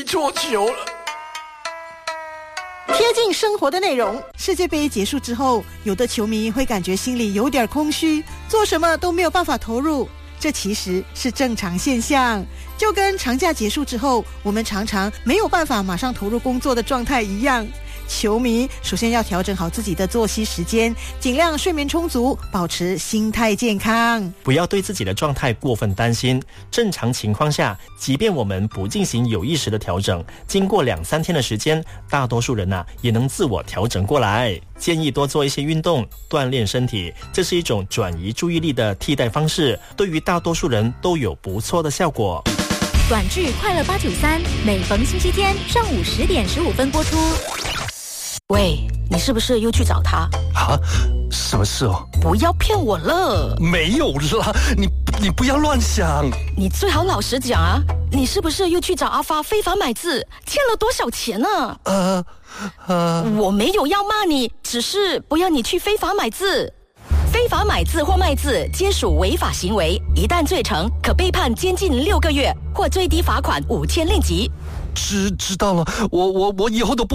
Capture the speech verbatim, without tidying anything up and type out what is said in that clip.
错球了。 贴近生活的内容。世界杯结束之后，有的球迷会感觉心里有点空虚，做什么都没有办法投入，这其实是正常现象。就跟长假结束之后，我们常常没有办法马上投入工作的状态一样。球迷首先要调整好自己的作息时间，尽量睡眠充足，保持心态健康。 不要对自己的状态过分担心。正常情况下，即便我们不进行有意识的调整，经过两三天的时间，大多数人啊也能自我调整过来。建议多做一些运动，锻炼身体，这是一种转移注意力的替代方式，对于大多数人都有不错的效果。 短剧快乐八九三，每逢星期天上午十点十五分播出。 喂，你是不是又去找他？ 啊，什么事哦？ 不要骗我了。 没有啦，你你不要乱想。 你最好老实讲啊，你是不是又去找阿发非法买字，欠了多少钱呢？ 呃呃， 我没有要骂你，只是不要你去非法买字。非法买字或卖字皆属违法行为，一旦罪成，可被判监禁六个月或最低罚款五千令吉。 知知道了，我我我以后都不